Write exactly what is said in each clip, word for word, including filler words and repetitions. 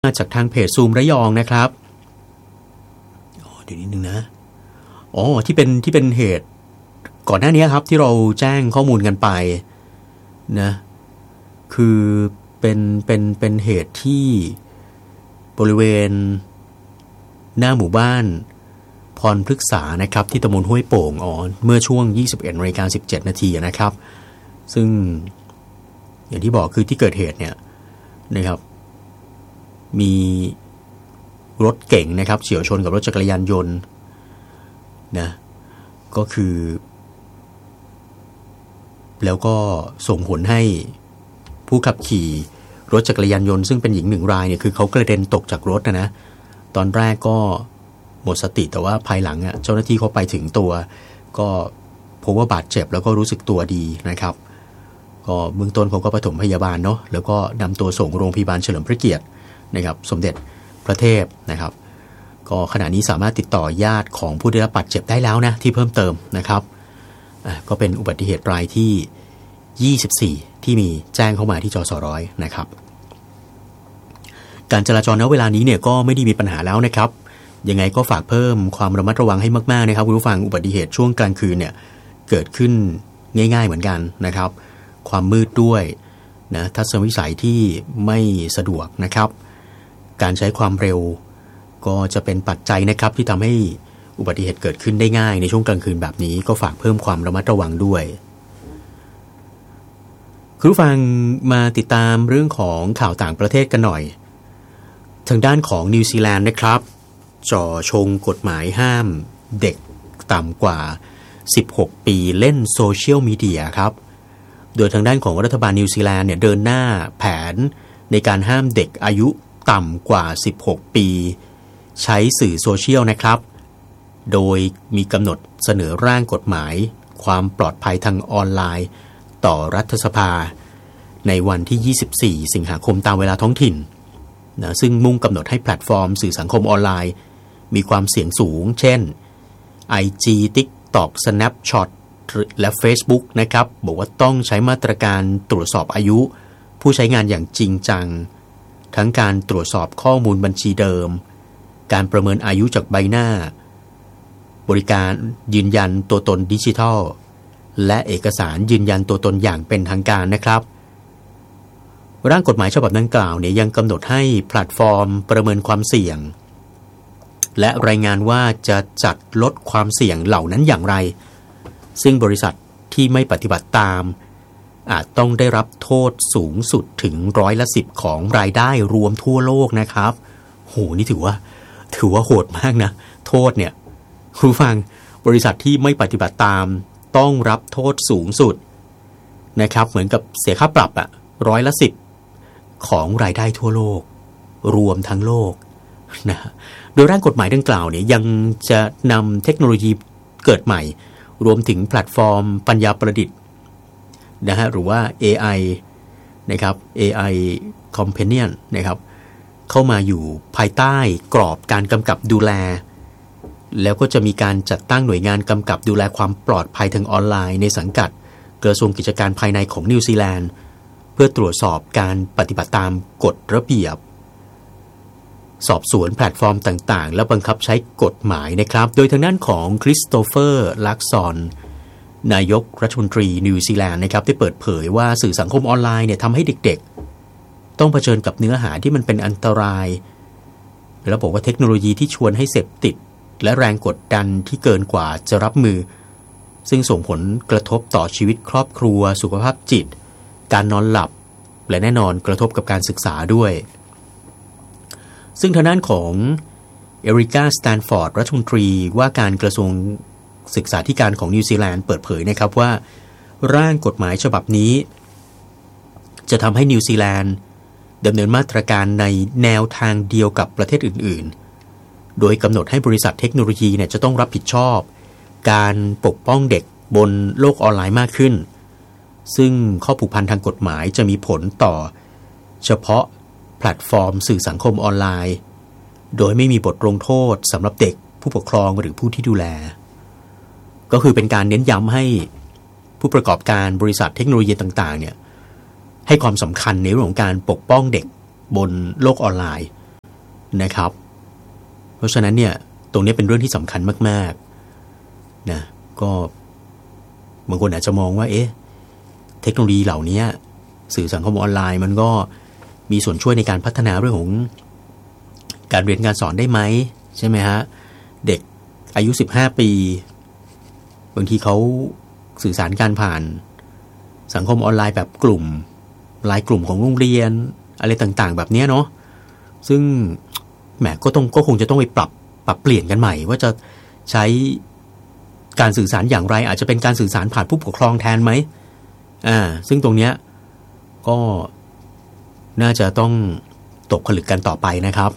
มาจากทางเพจซูมระยองนะครับอ๋อเดี๋ยวนิดนึงนะอ๋อที่เป็นที่เป็นเหตุก่อนหน้านี้ครับที่เราแจ้งข้อมูลกันไปนะคือเป็นเป็นเป็นเหตุที่บริเวณหน้าหมู่บ้านพรพฤกษานะครับที่ตำบลห้วยโป่งอ๋อเมื่อช่วง ยี่สิบเอ็ดนาฬิกาสิบเจ็ดนาทีนะครับซึ่งอย่างที่บอกคือที่เกิดเหตุเนี่ยนะครับมีรถเก๋งนะครับเฉี่ยวชนกับรถจักรยานยนต์นะก็คือแล้วก็ส่งผลให้ผู้ขับขี่รถจักรยานยนต์ซึ่งเป็นหญิงหนึ่งรายเนี่ยคือเขากระเด็นตกจากรถนะนะตอนแรกก็หมดสติแต่ว่าภายหลังอ่ะเจ้าหน้าที่เขาไปถึงตัวก็พบว่าบาดเจ็บแล้วก็รู้สึกตัวดีนะครับก็เบื้องต้นเขาก็ปฐมพยาบาลเนาะแล้วก็นำตัวส่งโรงพยาบาลเฉลิมพระเกียรตินะครับสมเด็จพระเทพนะครับก็ขณะนี้สามารถติดต่อญาติของผู้ได้รับบาดเจ็บได้แล้วนะที่เพิ่มเติมนะครับอ่ะก็เป็นอุบัติเหตุรายที่ยี่สิบสี่ที่มีแจ้งเข้ามาที่จสร้อยนะครับการจราจรณเวลานี้เนี่ยก็ไม่ได้มีปัญหาแล้วนะครับยังไงก็ฝากเพิ่มความระมัดระวังให้มากๆนะครับคุณผู้ฟังอุบัติเหตุช่วงกลางคืนเนี่ยเกิดขึ้นง่ายๆเหมือนกันนะครับความมืดด้วยนะทัศนวิสัยที่ไม่สะดวกนะครับการใช้ความเร็วก็จะเป็นปัจจัยนะครับที่ทำให้อุบัติเหตุเกิดขึ้นได้ง่ายในช่วงกลางคืนแบบนี้ก็ฝากเพิ่มความระมัดระวังด้วยคุณผู้ฟังมาติดตามเรื่องของข่าวต่างประเทศกันหน่อยทางด้านของนิวซีแลนด์นะครับจ่อชงกฎหมายห้ามเด็กต่ำกว่าสิบหกปีเล่นโซเชียลมีเดียครับโดยทางด้านของรัฐบาลนิวซีแลนด์เนี่ยเดินหน้าแผนในการห้ามเด็กอายุต่ำกว่าสิบหกปีใช้สื่อโซเชียลนะครับโดยมีกำหนดเสนอร่างกฎหมายความปลอดภัยทางออนไลน์ต่อรัฐสภาในวันที่ยี่สิบสี่สิงหาคมตามเวลาท้องถิ่นนะซึ่งมุ่งกำหนดให้แพลตฟอร์มสื่อสังคมออนไลน์มีความเสี่ยงสูงเช่น ไอ จี TikTok Snapchat และ Facebook นะครับบอกว่าต้องใช้มาตรการตรวจสอบอายุผู้ใช้งานอย่างจริงจังทั้งการตรวจสอบข้อมูลบัญชีเดิมการประเมินอายุจากใบหน้าบริการยืนยันตัวตนดิจิทัลและเอกสารยืนยันตัวตนอย่างเป็นทางการนะครับร่างกฎหมายฉบับดังกล่าวเนี่ยยังกำหนดให้แพลตฟอร์มประเมินความเสี่ยงและรายงานว่าจะจัดลดความเสี่ยงเหล่านั้นอย่างไรซึ่งบริษัทที่ไม่ปฏิบัติตามอาจต้องได้รับโทษสูงสุดถึงร้อยละสิบของรายได้รวมทั่วโลกนะครับโหนี่ถือว่าถือว่าโหดมากนะโทษเนี่ยคุณฟังบริษัทที่ไม่ปฏิบัติตามต้องรับโทษสูงสุดนะครับเหมือนกับเสียค่าปรับอะร้อยละสิบของรายได้ทั่วโลกรวมทั้งโลกนะโดยร่างกฎหมายดังกล่าวเนี่ยยังจะนำเทคโนโลยีเกิดใหม่รวมถึงแพลตฟอร์มปัญญาประดิษฐ์นะฮะหรือว่า เอ ไอ นะครับ เอ ไอ Companion นะครับเข้ามาอยู่ภายใต้กรอบการกำกับดูแลแล้วก็จะมีการจัดตั้งหน่วยงานกำกับดูแลความปลอดภัยทางออนไลน์ในสังกัดกระทรวงกิจการภายในของนิวซีแลนด์เพื่อตรวจสอบการปฏิบัติตามกฎระเบียบสอบสวนแพลตฟอร์มต่างๆและบังคับใช้กฎหมายนะครับโดยทางด้านของคริสโตเฟอร์ลักซอนนายกรัฐมนตรีนิวซีแลนด์นะครับได้เปิดเผยว่าสื่อสังคมออนไลน์เนี่ยทำให้เด็กๆต้องเผชิญกับเนื้อหาที่มันเป็นอันตรายแล้วบอกว่าเทคโนโลยีที่ชวนให้เสพติดและแรงกดดันที่เกินกว่าจะรับมือซึ่งส่งผลกระทบต่อชีวิตครอบครัวสุขภาพจิตการนอนหลับและแน่นอนกระทบกับการศึกษาด้วยซึ่งทางด้านของเอริกาสแตนฟอร์ดรัฐมนตรีว่าการกระทรวงศึกษาธิการของนิวซีแลนด์เปิดเผยนะครับว่าร่างกฎหมายฉบับนี้จะทำให้นิวซีแลนด์ดำเนินมาตรการในแนวทางเดียวกับประเทศอื่นๆโดยกำหนดให้บริษัทเทคโนโลยีเนี่ยจะต้องรับผิดชอบการปกป้องเด็กบนโลกออนไลน์มากขึ้นซึ่งข้อผูกพันทางกฎหมายจะมีผลต่อเฉพาะแพลตฟอร์มสื่อสังคมออนไลน์โดยไม่มีบทลงโทษสำหรับเด็กผู้ปกครองหรือผู้ที่ดูแลก็คือเป็นการเน้นย้ำให้ผู้ประกอบการบริษัทเทคโนโลยีต่างๆเนี่ยให้ความสำคัญในเรื่องของการปกป้องเด็กบนโลกออนไลน์นะครับ เพราะฉะนั้นเนี่ยตรงนี้เป็นเรื่องที่สำคัญมากๆนะก็บางคนอาจจะมองว่าเอ๊ะเทคโนโลยีเหล่านี้สื่อสังคมออนไลน์มันก็มีส่วนช่วยในการพัฒนาเรื่องของการเรียนการสอนได้ไหมใช่ไหมฮะเด็กอายุสิบห้าปีบางทีเขาสื่อสารการผ่านสังคมออนไลน์แบบกลุ่มไลน์กลุ่มของโรงเรียนอะไรต่างๆแบบนี้เนาะซึ่งแหมก็ต้องก็คงจะต้องไปปรับปรับเปลี่ยนกันใหม่ว่าจะใช้การสื่อสารอย่างไรอาจจะเป็นการสื่อสารผ่านผู้ปกครองแทนไหมอ่าซึ่งตรงเนี้ยก็น่าจะต้องตกผลึกกันต่อไปนะครับ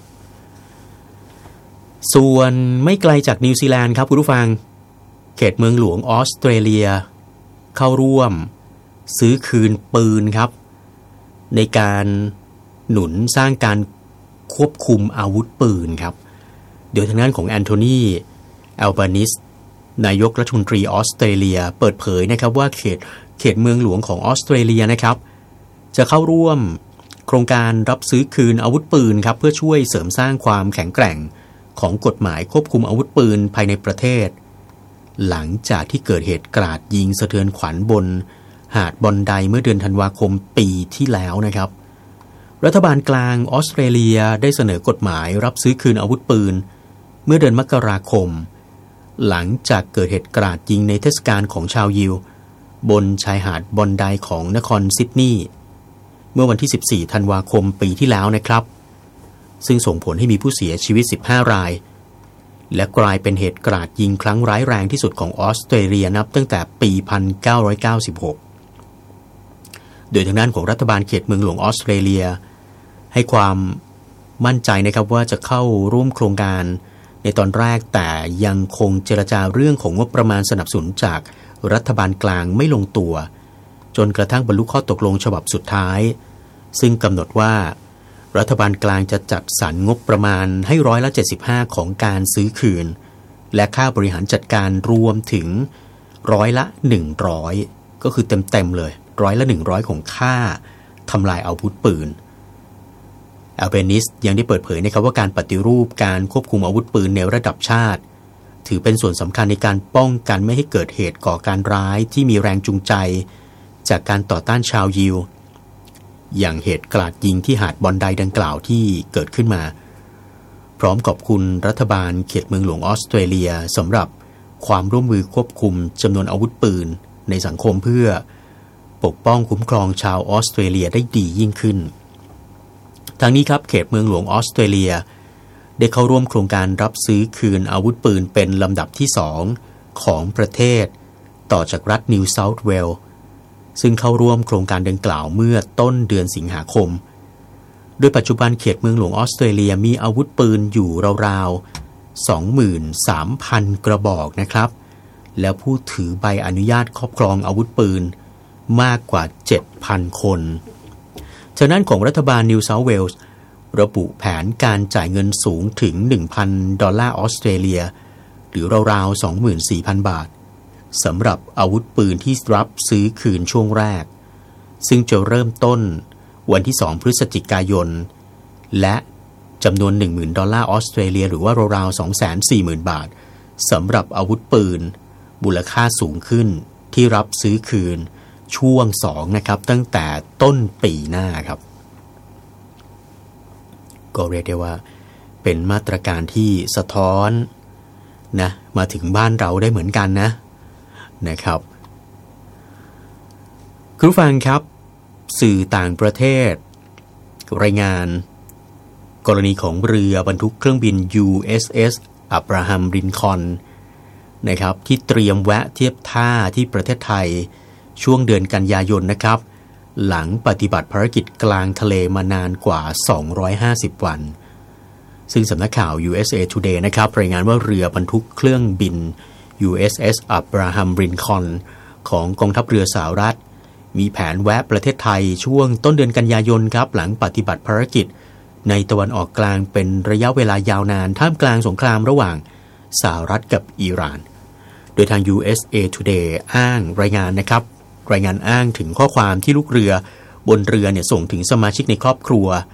ส่วนไม่ไกลจากนิวซีแลนด์ครับคุณผู้ฟังเขตเมืองหลวงออสเตรเลียเข้าร่วมซื้อคืนปืนครับในการหนุนสร้างการควบคุมอาวุธปืนครับโดยทางด้านของแอนโทนีแอลบานิสนายกรัฐมนตรีออสเตรเลียเปิดเผยนะครับว่าเขตเขตเมืองหลวงของออสเตรเลียนะครับจะเข้าร่วมโครงการรับซื้อคืนอาวุธปืนครับเพื่อช่วยเสริมสร้างความแข็งแกร่งของกฎหมายควบคุมอาวุธปืนภายในประเทศหลังจากที่เกิดเหตุกราดยิงสะเทือนขวัญบนหาดบอนไดเมื่อเดือนธันวาคมปีที่แล้วนะครับรัฐบาลกลางออสเตรเลียได้เสนอกฎหมายรับซื้อคืนอาวุธปืนเมื่อเดือนมกราคมหลังจากเกิดเหตุกราดยิงในเทศกาลของชาวยิวบนชายหาดบอนไดของนครซิดนีย์เมื่อวันที่สิบสี่ธันวาคมปีที่แล้วนะครับซึ่งส่งผลให้มีผู้เสียชีวิตสิบห้ารายและกลายเป็นเหตุกราดยิงครั้งร้ายแรงที่สุดของออสเตรเลียนับตั้งแต่ปีหนึ่งพันเก้าร้อยเก้าสิบหกโดยทางด้านของรัฐบาลเขตเมืองหลวงออสเตรเลียให้ความมั่นใจนะครับว่าจะเข้าร่วมโครงการในตอนแรกแต่ยังคงเจรจาเรื่องของงบประมาณสนับสนุนจากรัฐบาลกลางไม่ลงตัวจนกระทั่งบรรลุข้อตกลงฉบับสุดท้ายซึ่งกำหนดว่ารัฐบาลกลางจะจัดสรรงบประมาณให้ร้อยละเจ็ดสิบห้าของการซื้อคืนและค่าบริหารจัดการรวมถึงร้อยละหนึ่งร้อยก็คือเต็มๆเลยร้อยละหนึ่งร้อยของค่าทำลายอาวุธปืนแอลเบนิสยังได้เปิดเผยนะครับว่าการปฏิรูปการควบคุมอาวุธปืนในระดับชาติถือเป็นส่วนสำคัญในการป้องกันไม่ให้เกิดเหตุก่อการร้ายที่มีแรงจูงใจจากการต่อต้านชาวยิวอย่างเหตุกราดยิงที่หาดบอนไดดังกล่าวที่เกิดขึ้นมาพร้อมขอบคุณรัฐบาลเขตเมืองหลวงออสเตรเลียสำหรับความร่วมมือควบคุมจำนวนอาวุธปืนในสังคมเพื่อปกป้องคุ้มครองชาวออสเตรเลียได้ดียิ่งขึ้นทั้งนี้ครับเขตเมืองหลวงออสเตรเลียได้เข้าร่วมโครงการรับซื้อคืนอาวุธปืนเป็นลำดับที่สองของประเทศต่อจากรัฐนิวเซาท์เวลส์ซึ่งเข้าร่วมโครงการดังกล่าวเมื่อต้นเดือนสิงหาคมโดยปัจจุบันเขตเมืองหลวงออสเตรเลียมีอาวุธปืนอยู่ราวๆ สองหมื่นสามพัน กระบอกนะครับแล้วผู้ถือใบอนุญาตครอบครองอาวุธปืนมากกว่า เจ็ดพัน คนทางด้านของรัฐบาลนิวเซาท์เวลส์ระบุแผนการจ่ายเงินสูงถึง หนึ่งพัน ดอลลาร์ออสเตรเลียหรือราวๆ สองหมื่นสี่พัน บาทสำหรับอาวุธปืนที่รับซื้อคืนช่วงแรกซึ่งจะเริ่มต้นวันที่สองพฤศจิกายนและจำนวน หนึ่งหมื่น ดอลลาร์ออสเตรเลียหรือว่าราวๆ สองแสนสี่หมื่น บาทสำหรับอาวุธปืนมูลค่าสูงขึ้นที่รับซื้อคืนช่วงสองนะครับตั้งแต่ต้นปีหน้าครับก็เรียกได้ว่าเป็นมาตรการที่สะท้อนนะมาถึงบ้านเราได้เหมือนกันนะนะครับคุณผู้ฟังครับสื่อต่างประเทศรายงานกรณีของเรือบรรทุกเครื่องบิน ยู เอส เอส อับราฮัมลินคอล์นนะครับที่เตรียมแวะเทียบท่าที่ประเทศไทยช่วงเดือนกันยายนนะครับหลังปฏิบัติภารกิจกลางทะเลมานานกว่าสองร้อยห้าสิบวันซึ่งสำนักข่าว ยู เอส เอ Today นะครับรายงานว่าเรือบรรทุกเครื่องบิน ยู เอส เอส อับราฮัมลินคอล์นของกองทัพเรือสหรัฐมีแผนแวะประเทศไทยช่วงต้นเดือนกันยายนครับหลังปฏิบัติภารกิจในตะวันออกกลางเป็นระยะเวลายาวนานท่ามกลางสงครามระหว่างสหรัฐกับอิหร่านโดยทาง ยู เอส เอ Today อ้างรายงานนะครับรายงานอ้างถึงข้อความที่ลูกเรือบนเรือเนี่ยส่งถึงสมาชิกในครอบครัว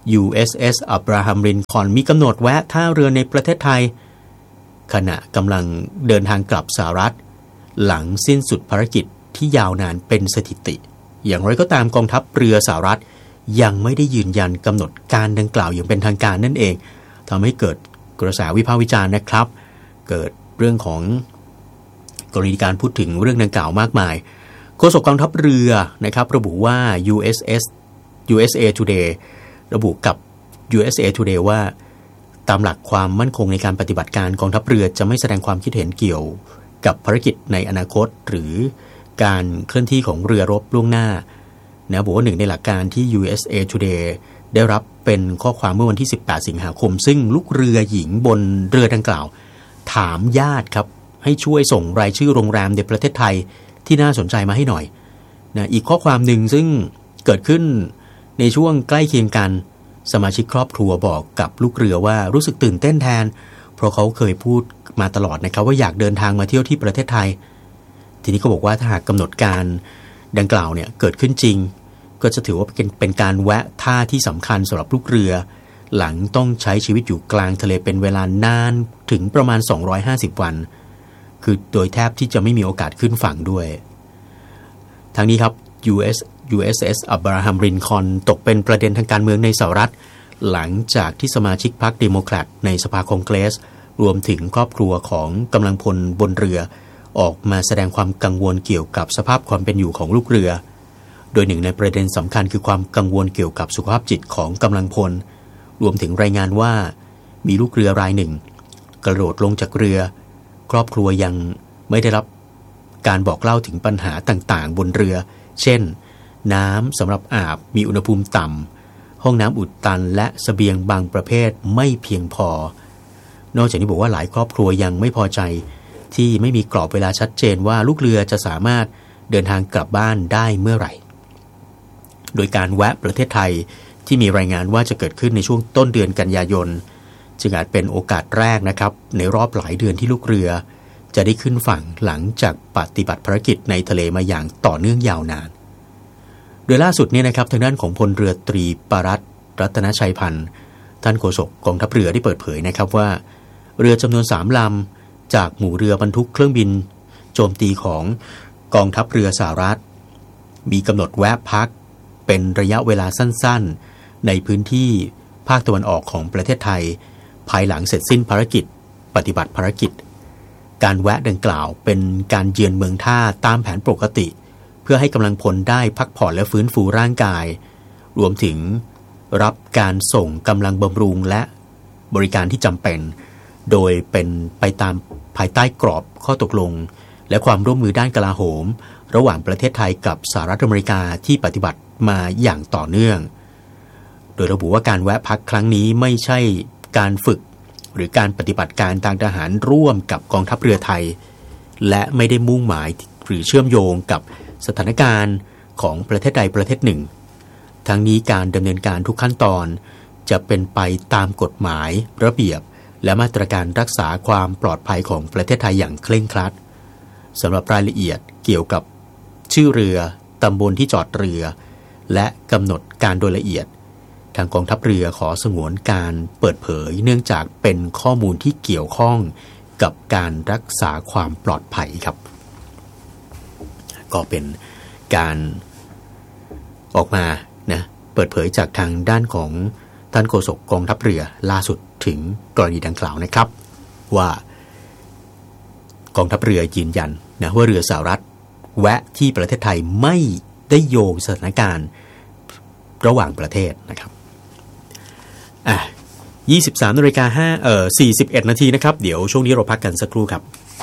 ยู เอส เอส Abraham Lincoln มีกำหนดแวะท่าเรือในประเทศไทยขณะกำลังเดินทางกลับสหรัฐหลังสิ้นสุดภารกิจที่ยาวนานเป็นสถิติอย่างไรก็ตามกองทัพเรือสหรัฐยังไม่ได้ยืนยันกำหนดการดังกล่าวอย่างเป็นทางการนั่นเองทำให้เกิดกระแสวิพากษ์วิจารณ์นะครับเกิดเรื่องของกรณีการพูดถึงเรื่องดังกล่าวมากมายโฆษกกองทัพเรือนะครับระบุว่า ยู เอส เอส ยู เอส เอ Today ระบุกับ ยู เอส เอ Today ว่าตามหลักความมั่นคงในการปฏิบัติการกองทัพเรือจะไม่แสดงความคิดเห็นเกี่ยวกับภารกิจในอนาคตหรือการเคลื่อนที่ของเรือรบล่วงหน้านะบอกว่าหนึ่งในหลักการที่ ยู เอส เอ Today ได้รับเป็นข้อความเมื่อวันที่สิบแปดสิงหาคมซึ่งลูกเรือหญิงบนเรือดังกล่าวถามญาติครับให้ช่วยส่งรายชื่อโรงแรมในประเทศไทยที่น่าสนใจมาให้หน่อยนะอีกข้อความหนึ่งซึ่งเกิดขึ้นในช่วงใกล้เคียงกันสมาชิกครอบครัวบอกกับลูกเรือว่ารู้สึกตื่นเต้นแทนเพราะเขาเคยพูดมาตลอดนะครับว่าอยากเดินทางมาเที่ยวที่ประเทศไทยทีนี้ก็บอกว่าถ้าหากกำหนดการดังกล่าวเนี่ยเกิดขึ้นจริงก็จะถือว่าเป็นเป็นการแวะท่าที่สำคัญสำหรับลูกเรือหลังต้องใช้ชีวิตอยู่กลางทะเลเป็นเวลานานถึงประมาณสองร้อยห้าสิบวันคือโดยแทบที่จะไม่มีโอกาสขึ้นฝั่งด้วยทั้งนี้ครับ ยู เอส ยู เอส เอส Abraham Lincoln ตกเป็นประเด็นทางการเมืองในสหรัฐหลังจากที่สมาชิกพรรคเดโมแครตในสภาคองเกรสรวมถึงครอบครัวของกำลังพลบนเรือออกมาแสดงความกังวลเกี่ยวกับสภาพความเป็นอยู่ของลูกเรือโดยหนึ่งในประเด็นสำคัญคือความกังวลเกี่ยวกับสุขภาพจิตของกำลังพลรวมถึงรายงานว่ามีลูกเรือรายหนึ่งกระโดดลงจากเรือครอบครัวยังไม่ได้รับการบอกเล่าถึงปัญหาต่างๆบนเรือเช่นน้ำสำหรับอาบมีอุณหภูมิต่ำห้องน้ำอุดตันและเสบียงบางประเภทไม่เพียงพอนอกจากนี้บอกว่าหลายครอบครัวยังไม่พอใจที่ไม่มีกรอบเวลาชัดเจนว่าลูกเรือจะสามารถเดินทางกลับบ้านได้เมื่อไหร่โดยการแวะประเทศไทยที่มีรายงานว่าจะเกิดขึ้นในช่วงต้นเดือนกันยายนจึงอาจเป็นโอกาสแรกนะครับในรอบหลายเดือนที่ลูกเรือจะได้ขึ้นฝั่งหลังจากปฏิบัติภารกิจในทะเลมาอย่างต่อเนื่องยาวนานโดยล่าสุดนี้นะครับทางด้านของพลเรือตรีปรัตน์รัตนชัยพันธ์ท่านโฆษกกองทัพเรือได้เปิดเผยนะครับว่าเรือจำนวนสามลำจากหมู่เรือบรรทุกเครื่องบินโจมตีของกองทัพเรือสหรัฐมีกำหนดแวะพักเป็นระยะเวลาสั้นๆในพื้นที่ภาคตะวันออกของประเทศไทยภายหลังเสร็จสิ้นภารกิจปฏิบัติภารกิจการแวะดังกล่าวเป็นการเยือนเมืองท่าตามแผนปกติเพื่อให้กำลังพลได้พักผ่อนและฟื้นฟูร่างกายรวมถึงรับการส่งกำลังบำรุงและบริการที่จำเป็นโดยเป็นไปตามภายใต้กรอบข้อตกลงและความร่วมมือด้านกลาโหมระหว่างประเทศไทยกับสหรัฐอเมริกาที่ปฏิบัติมาอย่างต่อเนื่องโดยระบุว่าการแวะพักครั้งนี้ไม่ใช่การฝึกหรือการปฏิบัติการทางทหารร่วมกับกองทัพเรือไทยและไม่ได้มุ่งหมายหรือเชื่อมโยงกับสถานการณ์ของประเทศใดประเทศหนึ่งทั้งนี้การดำเนินการทุกขั้นตอนจะเป็นไปตามกฎหมายระเบียบและมาตรการรักษาความปลอดภัยของประเทศไทยอย่างเคร่งครัดสำหรับรายละเอียดเกี่ยวกับชื่อเรือตำบลที่จอดเรือและกำหนดการโดยละเอียดทางกองทัพเรือขอสงวนการเปิดเผยเนื่องจากเป็นข้อมูลที่เกี่ยวข้องกับการรักษาความปลอดภัยครับก็เป็นการออกมานะเปิดเผยจากทางด้านของท่านโฆษกกองทัพเรือล่าสุดถึงกรณีดังกล่าวนะครับว่ากองทัพเรือยืนยันนะว่าเรือสหรัฐแวะที่ประเทศไทยไม่ได้โยงสถานการณ์ระหว่างประเทศนะครับอ่ะยี่สิบสามนาฬิกาห้าเอ่อสี่สิบเอ็ดนาทีนะครับเดี๋ยวช่วงนี้เราพักกันสักครู่ครับ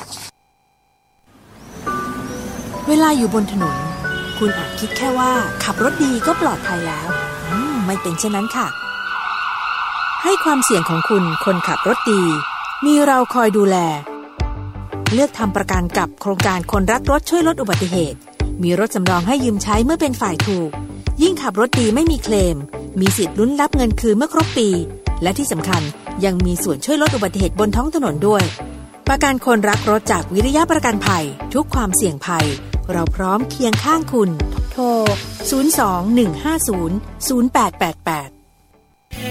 เวลาอยู่บนถนนคุณอาจคิดแค่ว่าขับรถดีก็ปลอดภัยแล้วอืมไม่เป็นเช่นนั้นค่ะให้ความเสี่ยงของคุณคนขับรถดีมีเราคอยดูแลเลือกทำประกันกับโครงการคนรักรถช่วยลดอุบัติเหตุมีรถสำรองให้ยืมใช้เมื่อเป็นฝ่ายถูกยิ่งขับรถดีไม่มีเคลมมีสิทธิ์ลุ้นรับเงินคืนเมื่อครบปีและที่สำคัญยังมีส่วนช่วยลดอุบัติเหตุบนท้องถนนด้วยประกันคนรักรถจากวิริยะประกันภัยทุกความเสี่ยงภัยเราพร้อมเคียงข้างคุณโทรศูนย์ สอง หนึ่ง ห้า ศูนย์ ศูนย์ แปด แปด แปด